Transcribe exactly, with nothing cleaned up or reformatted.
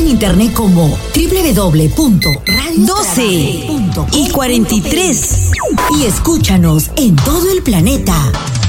en internet como doble u doble u doble u punto radio doce y cuarenta y tres y escúchanos en todo el planeta.